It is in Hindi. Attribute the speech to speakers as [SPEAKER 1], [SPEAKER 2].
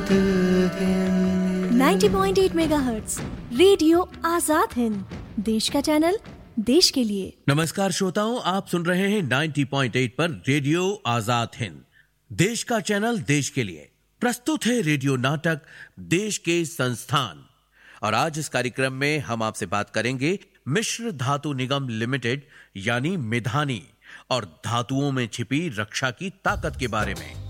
[SPEAKER 1] हिंद
[SPEAKER 2] 90.8 मेगाहर्ट्ज रेडियो आजाद हिंद, देश का चैनल, देश के लिए।
[SPEAKER 3] नमस्कार श्रोताओं, आप सुन रहे हैं 90.8 पर रेडियो आजाद हिंद, देश का चैनल, देश के लिए। प्रस्तुत है रेडियो नाटक देश के संस्थान। और आज इस कार्यक्रम में हम आपसे बात करेंगे मिश्र धातु निगम लिमिटेड यानी मिधानी और धातुओं में छिपी रक्षा की ताकत के बारे में।